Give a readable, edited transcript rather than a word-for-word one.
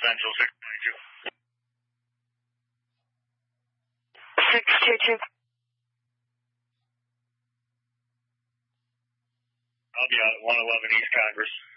Central 622. 622. I'll be out at 111 East Congress.